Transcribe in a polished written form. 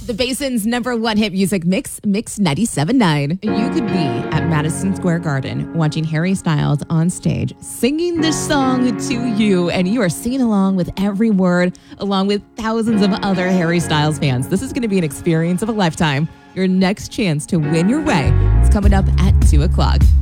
The Basin's #1 hit music mix, Mix 97.9. You could be at Madison Square Garden watching Harry Styles on stage singing this song to you, and you are singing along with every word, along with thousands of other Harry Styles fans. This is going to be an experience of a lifetime. Your next chance to win your way is coming up at 2 o'clock.